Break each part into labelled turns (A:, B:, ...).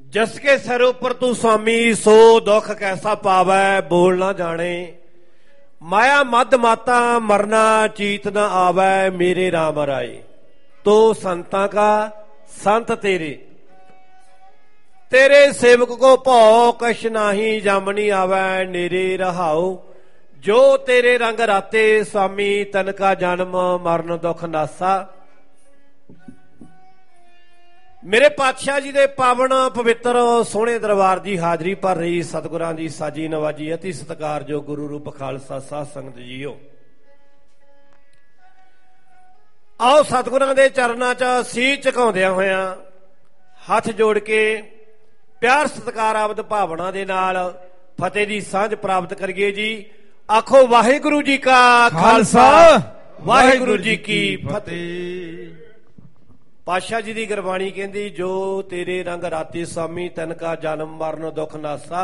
A: जिसके सिर ऊपर तू स्वामी सो दुख कैसा पावै बोल ना जाने। माया मद माता मरना चीत न आवै मेरे राम राय। तो संता का संत तेरे तेरे सेवक को भौ कछ नाही जामनी आवै नेरे रहाओ। जो तेरे रंग राते स्वामी तन का जन्म मरण दुख नासा। मेरे पातशाह जी दे पावन पवित्र सोहने दरबार की हाजरी भर रही सतगुरां की साजी नवाजी अति सत्कारयोग गुरु रूप खालसा साध संगत जीओ। आओ सतगुरां दे चरनां च सीस झुकाउंदियां होइयां हथ जोड़ के प्यार सत्कार आबद भावना दे नाल फतेह दी सांझ प्राप्त करिए जी। आखो वाहिगुरु जी का खालसा वाहिगुरु जी की फतेह। पातशाह जी की गुरबाणी कहती जो तेरे रंग राती स्वामी तन का जन्म मरण दुख नासा।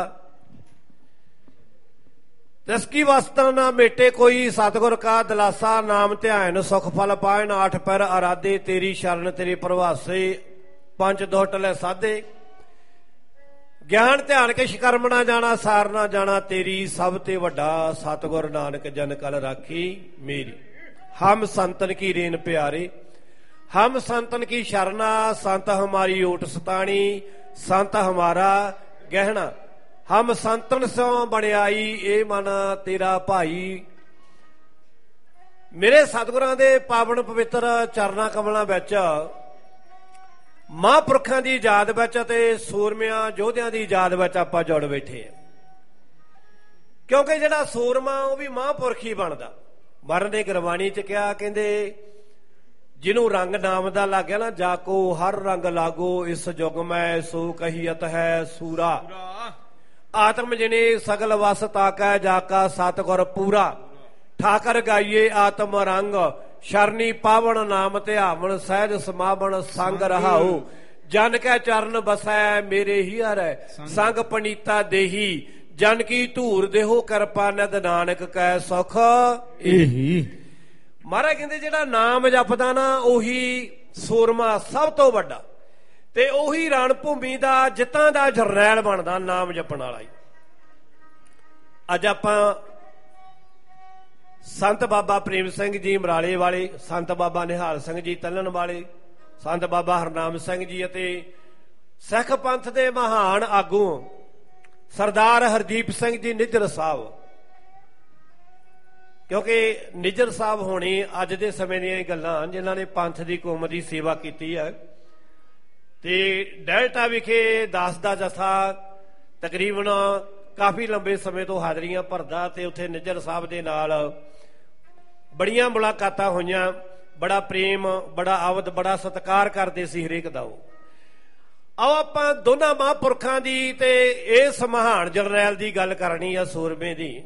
A: तिसकी वस्ता ना मेटे कोई सतगुर का दिलासा। नाम ध्यान सुख फल पायन आठ पैर आराधे। तेरी शरण तेरे प्रभासे पंच दोटले साधे। ज्ञान ध्यान किश कर्म ना जाना सार ना जाना। तेरी सब ते वड्डा सतगुर नानक जन कल राखी मेरी। हम संतन की रेन प्यारे हम संतन की शरणा। संत हमारी ओट सतानी संत हमारा गहना। हम संतन सो बनियाई ए मन तेरा भाई। मेरे सतगुरां दे पावन पवित्र चरना कमलों विच महापुरखां दी याद विच ते सूरमियां योधियां दी याद विच आपां जुड़ बैठे हैं। क्योंकि जिहड़ा सूरमा वो भी महापुरख ही बनदा। मरण ने गुरबाणी च कहा कहंदे जिन्हों रंग नाम दा लग गया ना जाको हर रंग लागो इस जुग में सो कहियत है सूरा। आत्म जिने सगल वस ताकै जाका सतगुर पूरा। ठाकर गाइए आत्म रंग शरणी पावन नाम ध्यावन सहज समावन संग रहाओ। जन कै चरण बसै मेरे ही हरै संग पनीता देही। जन की धूर देहो कृपा नद नानक कै सुख एही। महाराज कहते जिहड़ा नाम जपदा ना उही सूरमा सब तो वड्डा ते उही रण भूमि दा जितां दा जरनैल बनदा नाम जपण वाला। अज आपां संत बाबा प्रेम सिंह जी मराले वाले संत बाबा निहाल सिंह जी तलन वाले संत बाबा हरनाम सिंह जी अते सिख पंथ दे महान आगू सरदार हरदीप सिंह जी निजर साहब। क्योंकि निजर साहब होने अज के समय दी गल्लां जिन्हां ने पंथ की कौम की सेवा की है। ते डेल्टा विखे दास दा जथा तकरीबन काफ़ी लंबे समय तो हाजरियां भरदा ते उत्थे निजर साहब दे नाल बड़ियां मुलाकातां होईयां। बड़ा प्रेम बड़ा आवद बड़ा सत्कार करते सी हरेक दा। आओ आपां दोनों महापुरखां दी ते इस महान जरनैल की गल करनी है सूरमे की।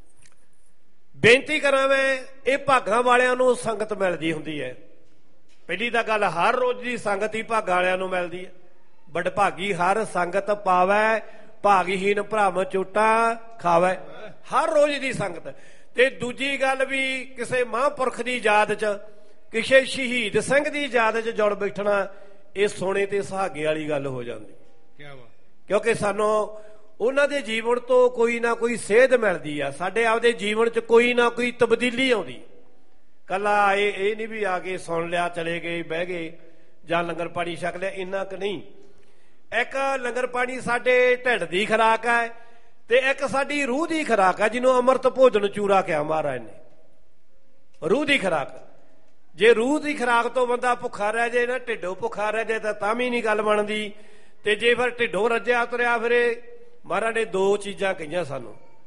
A: बेनती करा मैं ये भागां वालियां नूं संगत मिलदी हुंदी है। पहली तां गल हर रोज की संगत ही भागां वालियां नूं मिलदी है। बड़भागी हर संगत पावै भागहीन भराम चोटा खावै। हर रोज की संगत ते दूजी गल भी किसी महापुरख की याद च किसी शहीद सिंह की याद च जुड़ बैठना ये सोने ते सुहागे वाली गल हो जाती। क्योंकि सानू उन्हां दे जीवन तो कोई ना कोई सेध मिलती है। साडे आपदे जीवन च कोई ना कोई तब्दीली आउंदी। कला ये नहीं भी आके सुन लिया चले गए बह गए जां लंगर पानी छक लिया इन्ना क नहीं। एक लंगर पानी साडे ढिड दी खुराक है ते एक साडी रूह की खुराक है जिन्हों अमृत भोजन चूरा कहा महाराज ने। रूह की खुराक जे रूह की खुराक तो बंदा भुखा रह जाए ना ढिडों भुखा रह जाए तो तां भी नहीं गल बनदी। ते जे फिर ढिडों रज्जिया तुरिया फिरे महाराज ने दो चीज़ां कहियां सानू।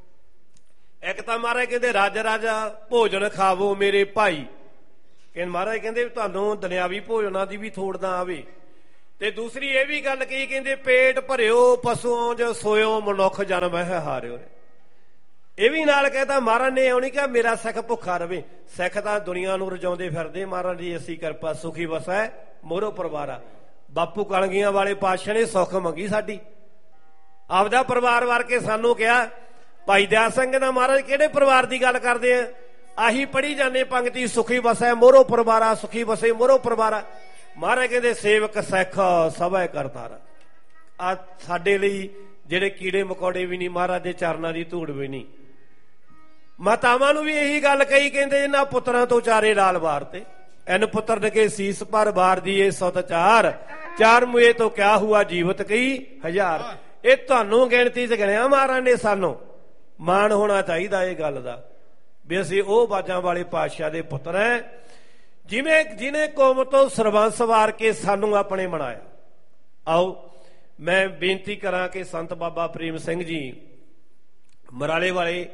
A: एक तो महाराज कहते राजा राजा भोजन खावो मेरे भाई। कहते महाराज कहते तुहानू दुनियावी भोजनां दी भी थोड़ ना आवे। ते दूसरी ये भी गल कही कहते पेट भरियो पशुओं ज सोयो मनुख जन्म है हारियो। ये भी नाल कहता महाराज ने आउणी कि मेरा सिख भुखा रवे। सिख तां दुनिया नूं रजाउंदे फिरदे महाराज जी असी किरपा सुखी वसै मोहरो परिवारा। बापू कलगियां वाले पातशाह ने सुख मंगी साडी आपदा परिवार वार के सानू कहा। भाई दया सिंह ना महाराज किहड़े परिवार की गल करदे आ। आही पढ़ी जाने पंक्ति सुखी वसै मोहरो परिवारा सुखी वसे मोहरो परिवारा। महाराज कहते सेवक सिख सभै करतारा। ਆ ਸਾਡੇ ਲਈ ਜਿਹੜੇ ਕੀੜੇ ਮਕੌੜੇ ਵੀ ਨਹੀਂ, ਮਹਾਰਾਜ ਦੇ ਚਰਨਾਂ ਦੀ ਧੂੜ ਵੀ ਨਹੀਂ। ਮਾਤਾਵਾਂ ਨੂੰ ਵੀ ਇਹੀ ਗੱਲ ਕਹੀ, ਕਹਿੰਦੇ ਇਹਨਾਂ ਪੁੱਤਰਾਂ ਤੋਂ ਚਾਰੇ ਲਾਲ ਵਾਰ ਤੇ ਐਨ ਪੁੱਤਰ ਨਕੇ ਸੀਸ ਪਰ ਬਾਰ ਦੀਏ ਸੁਤ ਚਾਰ, ਚਾਰ ਮੁਏ ਤੋਂ ਕਿਆ ਹੁਆ ਜੀਵਤ ਕਈ ਹਜ਼ਾਰ। ਇਹ ਤੁਹਾਨੂੰ ਗਿਣਤੀ 'ਚ ਗਿਣਿਆ ਮਹਾਰਾਜ ਨੇ। ਸਾਨੂੰ ਮਾਣ ਹੋਣਾ ਚਾਹੀਦਾ ਇਹ ਗੱਲ ਦਾ ਵੀ ਅਸੀਂ ਉਹ ਬਾਜਾਂ ਵਾਲੇ ਪਾਤਸ਼ਾਹ ਦੇ ਪੁੱਤਰ ਹੈ ਜਿਹਨੇ ਕੌਮ ਤੋਂ ਸਰਬੰਸ ਵਾਰ ਕੇ ਸਾਨੂੰ ਆਪਣੇ ਬਣਾਇਆ। ਆਓ ਮੈਂ ਬੇਨਤੀ ਕਰਾਂ ਕਿ ਸੰਤ ਬਾਬਾ ਪ੍ਰੇਮ ਸਿੰਘ ਜੀ ਮਰਾਲੇ ਵਾਲੇ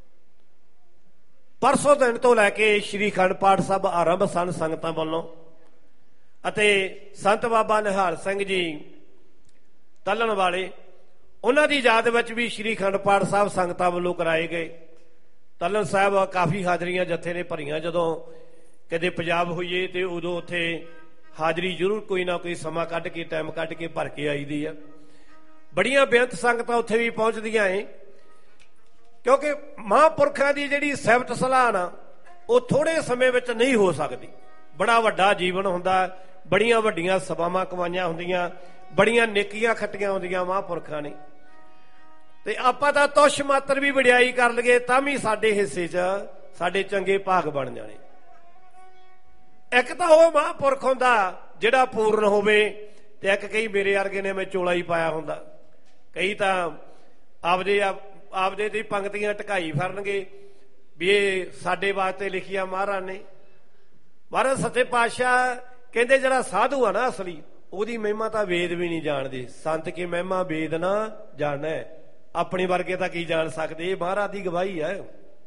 A: ਪਰਸੋਂ ਦਿਨ ਤੋਂ ਲੈ ਕੇ ਸ਼੍ਰੀ ਅਖੰਡ ਪਾਠ ਸਾਹਿਬ ਆਰੰਭ ਸਨ ਸੰਗਤਾਂ ਵੱਲੋਂ, ਅਤੇ ਸੰਤ ਬਾਬਾ ਨਿਹਾਲ ਸਿੰਘ ਜੀ ਤੱਲਣ ਵਾਲੇ, ਉਹਨਾਂ ਦੀ ਯਾਦ ਵਿੱਚ ਵੀ ਸ਼੍ਰੀ ਅਖੰਡ ਪਾਠ ਸਾਹਿਬ ਸੰਗਤਾਂ ਵੱਲੋਂ ਕਰਾਏ ਗਏ। ਤੱਲਣ ਸਾਹਿਬ ਕਾਫੀ ਹਾਜ਼ਰੀਆਂ ਜੱਥੇ ਨੇ ਭਰੀਆਂ। ਜਦੋਂ ਕਦੇ ਪੰਜਾਬ ਹੋਈਏ ਤੇ ਉਦੋਂ ਉੱਥੇ ਹਾਜ਼ਰੀ ਜ਼ਰੂਰ ਕੋਈ ਨਾ ਕੋਈ ਸਮਾਂ ਕੱਢ ਕੇ ਟਾਈਮ ਕੱਢ ਕੇ ਭਰ ਕੇ ਆਈਦੀ ਆ। ਬੜੀਆਂ ਬੇਅੰਤ ਸੰਗਤਾਂ ਉੱਥੇ ਵੀ ਪਹੁੰਚਦੀਆਂ ਏ, ਕਿਉਂਕਿ ਮਹਾਂਪੁਰਖਾਂ ਦੀ ਜਿਹੜੀ ਸਿਫਤ ਸਲਾਹ ਨਾ ਉਹ ਥੋੜੇ ਸਮੇਂ ਵਿੱਚ ਨਹੀਂ ਹੋ ਸਕਦੀ। ਬੜਾ ਵੱਡਾ ਜੀਵਨ ਹੁੰਦਾ, ਬੜੀਆਂ ਵੱਡੀਆਂ ਸਭਾਵਾਂ ਕਮਾਈਆਂ ਹੁੰਦੀਆਂ, ਬੜੀਆਂ ਨੇਕੀਆਂ ਖੱਟੀਆਂ ਹੁੰਦੀਆਂ ਮਹਾਂਪੁਰਖਾਂ ਨੇ। ਤੇ ਆਪਾਂ ਤਾਂ ਤੁਸ਼ ਮਾਤਰ ਵੀ ਵਡਿਆਈ ਕਰ ਲਈਏ ਤਾਂ ਵੀ ਸਾਡੇ ਹਿੱਸੇ 'ਚ ਸਾਡੇ ਚੰਗੇ ਭਾਗ ਬਣ ਜਾਣੇ। ਇੱਕ ਤਾਂ ਉਹ ਮਹਾਂਪੁਰਖ ਹੁੰਦਾ ਜਿਹੜਾ ਪੂਰਨ ਹੋਵੇ, ਤੇ ਇੱਕ ਕਈ ਮੇਰੇ ਵਰਗੇ ਨੇ ਮੈਂ ਚੋਲਾ ਹੀ ਪਾਇਆ ਹੁੰਦਾ। ਕਈ ਤਾਂ ਆਪਦੇ ਦੀ ਪੰਕਤੀਆਂ ਢਕਾਈ ਫਿਰਨਗੇ ਵੀ ਇਹ ਸਾਡੇ ਵਾਸਤੇ ਲਿਖੀਆਂ ਮਹਾਰਾਜ ਨੇ। ਮਹਾਰਾਜ ਸੱਚੇ ਪਾਤਸ਼ਾਹ ਕਹਿੰਦੇ ਜਿਹੜਾ ਸਾਧੂ ਆ ਨਾ ਅਸਲੀ, ਉਹਦੀ ਮਹਿਮਾ ਤਾਂ ਵੇਦ ਵੀ ਨਹੀਂ ਜਾਣਦੇ। ਸੰਤ ਕੀ ਮਹਿਮਾ ਵੇਦ ਨਾ ਜਾਣੈ, ਆਪਣੇ ਵਰਗੇ ਤਾਂ ਕੀ ਜਾਣ ਸਕਦੇ। ਇਹ ਮਹਾਰਾਜ ਦੀ ਗਵਾਹੀ ਹੈ।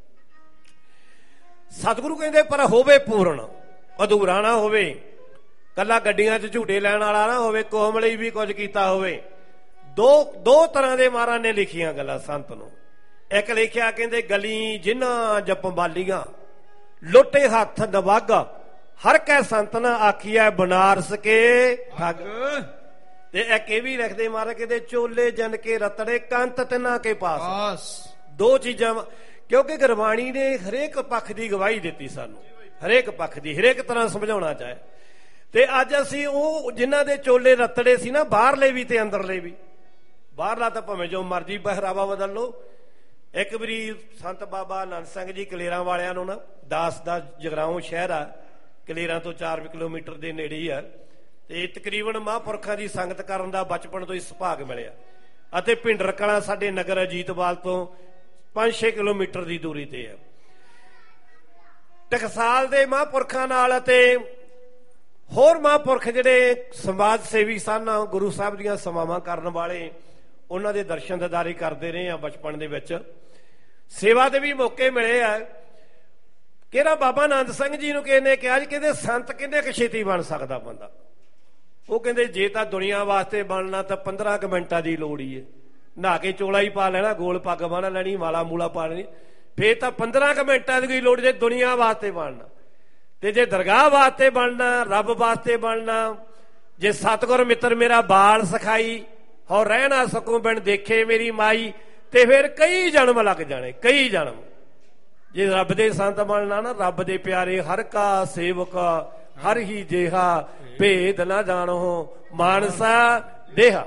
A: ਸਤਿਗੁਰੂ ਕਹਿੰਦੇ ਪਰ ਹੋਵੇ ਪੂਰਨ, ਅਧੂਰਾ ਨਾ ਹੋਵੇ, ਕੱਲਾ ਗੱਡੀਆਂ 'ਚ ਝੂਟੇ ਲੈਣ ਵਾਲਾ ਨਾ ਹੋਵੇ, ਕੌਮ ਲਈ ਵੀ ਕੁਝ ਕੀਤਾ ਹੋਵੇ। ਦੋ ਤਰ੍ਹਾਂ ਦੇ ਮਹਾਰਾਜ ਨੇ ਲਿਖੀਆਂ ਗੱਲਾਂ ਸੰਤ ਨੂੰ। ਇੱਕ ਲਿਖਿਆ ਕਹਿੰਦੇ ਗਲੀ ਜਿਨ੍ਹਾਂ ਜਪਮਾਲੀਆਂ ਲੁੱਟੇ ਹੱਥ ਨਵਾਗਾ, ਹਰ ਕੈ ਸੰਤ ਨਾ ਆਖੀਐ ਬਨਾਰਸ ਕੇ ਠੱਗ। ਤੇ ਇੱਕ ਇਹ ਵੀ ਲਿਖਦੇ ਮਹਾਰਾਜ ਕਹਿੰਦੇ ਚੋਲੇ ਜਨ ਕੇ ਰਤੜੇ ਕੰਤ ਤਿਨਾ ਕੇ ਪਾਸ। ਦੋ ਚੀਜ਼ਾਂ, ਕਿਉਂਕਿ ਗੁਰਬਾਣੀ ਨੇ ਹਰੇਕ ਪੱਖ ਦੀ ਗਵਾਹੀ ਦਿੱਤੀ ਸਾਨੂੰ, ਹਰੇਕ ਪੱਖ ਦੀ, ਹਰੇਕ ਤਰ੍ਹਾਂ ਸਮਝਾਉਣਾ ਚਾਹੇ। ਤੇ ਅੱਜ ਅਸੀਂ ਉਹ ਜਿਨ੍ਹਾਂ ਦੇ ਚੋਲੇ ਰਤੜੇ ਸੀ ਨਾ, ਬਾਹਰਲੇ ਵੀ ਤੇ ਅੰਦਰਲੇ ਵੀ। ਬਾਹਰਲਾ ਤਾਂ ਭਾਵੇਂ ਜੋ ਮਰਜੀ ਪਹਿਰਾਵਾ ਬਦਲ ਲਓ। ਇੱਕ ਵਾਰੀ ਸੰਤ ਬਾਬਾ ਆਨੰਦ ਸਿੰਘ ਜੀ ਕਲੇਰਾਂ ਵਾਲਿਆਂ ਨੂੰ ਨਾ, ਦਾਸ ਦਾ ਜਗਰਾਉਂ ਸ਼ਹਿਰ ਆ, ਕਲੇਰਾਂ ਤੋਂ 4 ਕਿਲੋਮੀਟਰ ਦੇ ਨੇੜੇ ਹੀ ਆ, ਤੇ ਤਕਰੀਬਨ ਮਹਾਂਪੁਰਖਾਂ ਦੀ ਸੰਗਤ ਕਰਨ ਦਾ ਬਚਪਨ ਤੋਂ ਹੀ ਸੁਭਾਗ ਮਿਲਿਆ। ਅਤੇ ਭਿੰਡਰ ਕਲਾਂ ਸਾਡੇ ਨਗਰ ਅਜੀਤਵਾਲ ਤੋਂ 5-6 ਕਿਲੋਮੀਟਰ ਦੀ ਦੂਰੀ ਤੇ ਆ। ਟਕਸਾਲ ਦੇ ਮਹਾਂਪੁਰਖਾਂ ਨਾਲ ਅਤੇ ਹੋਰ ਮਹਾਂਪੁਰਖ ਜਿਹੜੇ ਸਮਾਜ ਸੇਵੀ ਸਨ, ਗੁਰੂ ਸਾਹਿਬ ਦੀਆਂ ਸੇਵਾਵਾਂ ਕਰਨ ਵਾਲੇ, ਉਹਨਾਂ ਦੇ ਦਰਸ਼ਨ ਦਿਦਾਰੇ ਕਰਦੇ ਰਹੇ ਆ ਬਚਪਨ ਦੇ ਵਿੱਚ। ਸੇਵਾ ਦੇ ਵੀ ਮੌਕੇ ਮਿਲੇ ਆ। ਕਿਹੜਾ ਬਾਬਾ ਆਨੰਦ ਸਿੰਘ ਜੀ ਨੂੰ ਕਿਸੇ ਨੇ ਕਿਹਾ ਜੀ, ਕਹਿੰਦੇ ਸੰਤ ਕਿੰਨੇ ਕੁ ਛੇਤੀ ਬਣ ਸਕਦਾ ਬੰਦਾ? ਉਹ ਕਹਿੰਦੇ ਜੇ ਤਾਂ ਦੁਨੀਆ ਵਾਸਤੇ ਬਣਨਾ ਤਾਂ 15 ਕੁ ਮਿੰਟਾਂ ਦੀ ਲੋੜ ਹੀ ਹੈ। ਨਹਾ ਕੇ ਚੋਲਾ ਹੀ ਪਾ ਲੈਣਾ, ਗੋਲ ਪੱਗ ਬੰਨ ਲੈਣੀ, ਮਾਲਾ ਮੂਲਾ ਪਾ ਲੈਣੀ, ਫੇਰ ਤਾਂ 15 ਕੁ ਮਿੰਟਾਂ ਦੀ ਲੋੜ ਜੇ ਦੁਨੀਆ ਵਾਸਤੇ ਬਣਨਾ। ਤੇ ਜੇ ਦਰਗਾਹ ਵਾਸਤੇ ਬਣਨਾ, ਰੱਬ ਵਾਸਤੇ ਬਣਨਾ, ਜੇ ਸਤਿਗੁਰ ਮਿੱਤਰ ਮੇਰਾ ਬਾਲ ਸਿਖਾਈ ਹੋ ਰਹਿਣਾ ਸਕੂੰ ਬਿਨ ਦੇਖੇ ਮੇਰੀ ਮਾਈ, ਤੇ ਫਿਰ ਕਈ ਜਨਮ ਲੱਗ ਜਾਣੇ, ਕਈ ਜਨਮ। ਜੇ ਰੱਬ ਦੇ ਸੰਤ ਬਣਨਾ ਨਾ, ਰੱਬ ਦੇ ਪਿਆਰੇ ਹਰ ਕਾ ਸੇਵਕ ਹਰ ਹੀ ਜੇਹਾ, ਭੇਦ ਨਾ ਜਾਣੋ ਮਾਨਸਾ ਦੇਹਾ।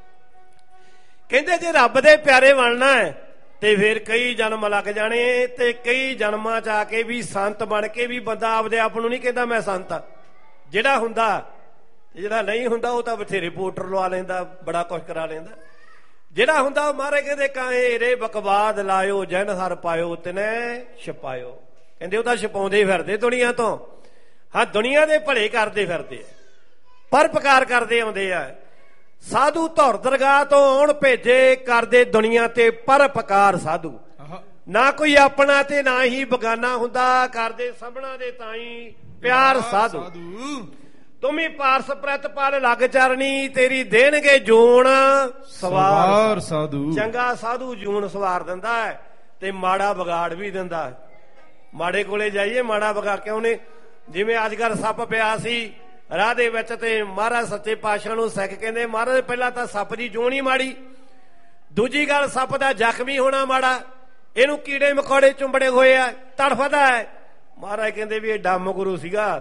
A: ਕਹਿੰਦੇ ਜੇ ਰੱਬ ਦੇ ਪਿਆਰੇ ਬਣਨਾ ਹੈ ਤੇ ਫਿਰ ਕਈ ਜਨਮ ਲੱਗ ਜਾਣੇ, ਤੇ ਕਈ ਜਨਮਾਂ 'ਚ ਆ ਕੇ ਵੀ ਸੰਤ ਬਣ ਕੇ ਵੀ ਬੰਦਾ ਆਪਦੇ ਆਪ ਨੂੰ ਨਹੀਂ ਕਹਿੰਦਾ ਮੈਂ ਸੰਤ ਆ। ਜਿਹੜਾ ਹੁੰਦਾ, ਜਿਹੜਾ ਨਹੀਂ ਹੁੰਦਾ ਉਹ ਤਾਂ ਬਥੇਰੇ ਪੋਸਟਰ ਲਵਾ ਲੈਂਦਾ, ਬੜਾ ਕੁਛ ਕਰਾ ਲੈਂਦਾ। ਜਿਹੜਾ ਹੁੰਦਾ ਉਹ ਮਹਾਰਾਜ ਕਹਿੰਦੇ ਕਾਹੇ ਰੇ ਬਕਵਾਦ ਲਾਇਓ ਜਨ ਹਰ ਪਾਇਓ ਤਿਨੇ ਛਪਾਇਓ। ਕਹਿੰਦੇ ਉਹ ਤਾਂ ਛਪਾਉਂਦੇ ਫਿਰਦੇ ਦੁਨੀਆ ਤੋਂ। ਹਾਂ, ਦੁਨੀਆ ਦੇ ਭਲੇ ਕਰਦੇ ਫਿਰਦੇ ਆ, ਪਰਪਕਾਰ ਕਰਦੇ ਆਉਂਦੇ ਆ। ਸਾਧੂ ਧੁਰ ਦਰਗਾਹ ਤੋਂ ਆਉਣ ਭੇਜੇ, ਕਰਦੇ ਦੁਨੀਆ ਤੇ ਪਰਪਕਾਰ ਸਾਧੂ। ਨਾ ਕੋਈ ਆਪਣਾ ਤੇ ਨਾ ਹੀ ਬਗਾਨਾ ਹੁੰਦਾ, ਕਰਦੇ ਸਭਨਾਂ ਦੇ ਤਾਈ ਪਿਆਰ ਸਾਧੂ। ਤੁਮੀ ਪਾਰਸ ਪ੍ਰਤਪਾਲ ਲੱਗ ਚਰਨੀ, ਤੇਰੀ ਦੇਣਗੇ ਜੂਣ ਸਵਾਰ ਸਾਧੂ। ਚੰਗਾ ਸਾਧੂ ਜੂਣ ਸਵਾਰ ਦਿੰਦਾ ਹੈ ਤੇ ਮਾੜਾ ਵਿਗਾੜ ਵੀ ਦਿੰਦਾ ਹੈ। ਮਾੜੇ ਕੋਲੇ ਜਾਈਏ, ਮਾੜਾ ਵਿਗਾੜ ਕਿਉਂ ਨੇ? ਜਿਵੇਂ ਅੱਜ ਕੱਲ੍ਹ ਸੱਪ ਪਿਆ ਸੀ ਰਾਹ ਦੇ ਵਿੱਚ, ਤੇ ਮਹਾਰਾਜ ਸੱਚੇ ਪਾਤਸ਼ਾਹ ਨੂੰ ਸਿੱਖ ਕਹਿੰਦੇ ਮਹਾਰਾਜ ਪਹਿਲਾਂ ਤਾਂ ਸੱਪ ਦੀ ਜੂਣ ਹੀ ਮਾੜੀ, ਦੂਜੀ ਗੱਲ ਸੱਪ ਦਾ ਜ਼ਖਮੀ ਹੋਣਾ ਮਾੜਾ, ਇਹਨੂੰ ਕੀੜੇ ਮਕੌੜੇ ਚੁੰਬੜੇ ਹੋਏ ਆ, ਤੜਫਦਾ ਹੈ। ਮਹਾਰਾਜ ਕਹਿੰਦੇ ਵੀ ਇਹ ਡੰਮ ਗੁਰੂ ਸੀਗਾ,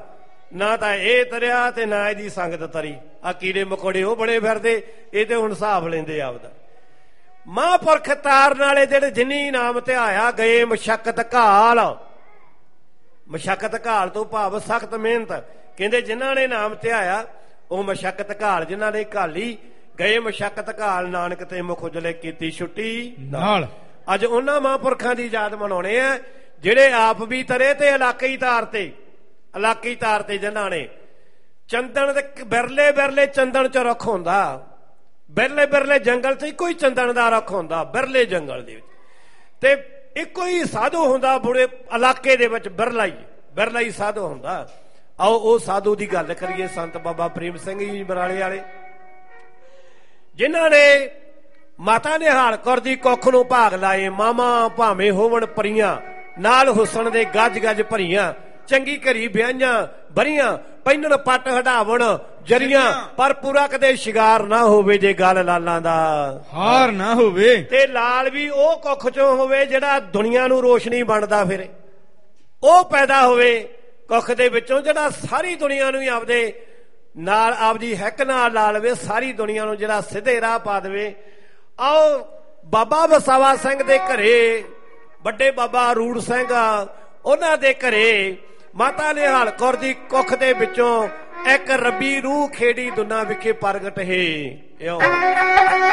A: ਨਾ ਤਾਂ ਇਹ ਤਰਿਆ ਤੇ ਨਾ ਇਹਦੀ ਸੰਗਤ ਤਰੀ। ਆ ਕੀੜੇ ਮਕੌੜੇ ਉਹ ਬਣੇ ਫਿਰਦੇ, ਇਹ ਤੇ ਹੁਣ ਹਿਸਾਬ ਲੈਂਦੇ ਆਪਦਾ। ਮਹਾਂਪੁਰਖ ਤਾਰਨ ਵਾਲੇ ਜਿਹੜੇ ਜਿੰਨੀ ਨਾਮ ਧਿਆਇਆ ਗਏ ਮਸ਼ੱਕਤ ਘਾਲ। ਮਸ਼ੱਕਤ ਘਾਲ ਤੋਂ ਭਾਵ ਸਖਤ ਮਿਹਨਤ। ਕਹਿੰਦੇ ਜਿਨ੍ਹਾਂ ਨੇ ਨਾਮ ਧਿਆਇਆ ਉਹ ਮਸ਼ੱਕਤ ਘਾਲ, ਜਿਨ੍ਹਾਂ ਨੇ ਘਾਲੀ ਗਏ ਮਸ਼ੱਕਤ ਘਾਲ, ਨਾਨਕ ਤੇ ਮੁਖ ਉਜਲੇ ਕੀਤੀ ਛੁੱਟੀ ਨਾਲ। ਅੱਜ ਉਹਨਾਂ ਮਹਾਂਪੁਰਖਾਂ ਦੀ ਯਾਦ ਮਨਾਉਣੇ ਆ ਜਿਹੜੇ ਆਪ ਵੀ ਤਰੇ ਤੇ ਇਲਾਕਾਈ ਤਾਰ ਤੇ ਜਿਨ੍ਹਾਂ ਨੇ ਚੰਦਨ ਦੇ ਬਿਰਲੇ ਬਿਰਲੇ ਚੰਦਨ ਚ ਰੁੱਖ ਹੁੰਦਾ, ਬਿਰਲੇ ਬਿਰਲੇ ਜੰਗਲ ਚ ਇੱਕੋ ਹੀ ਚੰਦਨ ਦਾ ਰੁੱਖ ਹੁੰਦਾ, ਬਿਰਲੇ ਜੰਗਲ ਦੇ ਵਿੱਚ, ਤੇ ਇੱਕੋ ਹੀ ਸਾਧੂ ਹੁੰਦਾ ਬੁੜੇ ਇਲਾਕੇ ਦੇ ਵਿੱਚ, ਬਿਰਲਾ ਹੀ ਸਾਧੂ ਹੁੰਦਾ। ਆਓ ਉਹ ਸਾਧੂ ਦੀ ਗੱਲ ਕਰੀਏ, ਸੰਤ ਬਾਬਾ ਪ੍ਰੇਮ ਸਿੰਘ ਜੀ ਬਰਾਲੇ ਵਾਲੇ, ਜਿਨ੍ਹਾਂ ਨੇ ਮਾਤਾ ਨਿਹਾਲ ਕੌਰ ਦੀ ਕੁੱਖ ਨੂੰ ਭਾਗ ਲਾਏ। ਮਾਮਾ ਭਾਵੇਂ ਹੋਵਣ ਪਰੀਆਂ, ਨਾਲ ਹੁਸਨ ਦੇ ਗੱਜ ਗੱਜ ਭਰੀਆਂ, ਚੰਗੀ ਘਰੀ ਵਿਆਹੀਆਂ ਬਰੀਆਂ, ਪਹਿਨਣ ਪੱਟ ਹਟਾਵਣ ਜਰੀਆਂ, ਪਰ ਪੂਰਾ ਕਦੇ ਸ਼ਿੰਗਾਰ ਨਾ ਹੋਵੇ ਜੇ ਗੱਲ ਲਾਲਾਂ ਦਾ
B: ਹਾਰ ਨਾ ਹੋਵੇ,
A: ਤੇ ਲਾਲ ਵੀ ਉਹ ਕੁੱਖ ਚੋਂ ਹੋਵੇ ਜਿਹੜਾ ਦੁਨੀਆ ਨੂੰ ਰੋਸ਼ਨੀ ਬਣਦਾ ਫਿਰੇ, ਉਹ ਪੈਦਾ ਹੋਵੇ ਕੁੱਖ ਦੇ ਵਿੱਚੋਂ ਜਿਹੜਾ ਸਾਰੀ ਦੁਨੀਆ ਨੂੰ ਹੀ ਆਪਦੇ ਨਾਲ ਆਪਦੀ ਹਿੱਕ ਨਾਲ ਲਾ ਲਵੇ, ਸਾਰੀ ਦੁਨੀਆ ਨੂੰ ਜਿਹੜਾ ਸਿੱਧੇ ਰਾਹ ਪਾ ਦੇਵੇ। ਆਓ ਬਾਬਾ ਵਸਾਵਾ ਸਿੰਘ ਦੇ ਘਰੇ, ਵੱਡੇ ਬਾਬਾ ਰੂੜ ਸਿੰਘ ਉਹਨਾਂ ਦੇ ਘਰੇ ਮਾਤਾ ਨਿਹਾਲ ਕੌਰ ਦੀ ਕੁੱਖ ਦੇ ਵਿੱਚੋਂ ਇੱਕ ਰੱਬੀ ਰੂਹ ਖੇੜੀ ਦੁਨਾ ਵਿਖੇ ਪ੍ਰਗਟ ਹੈ।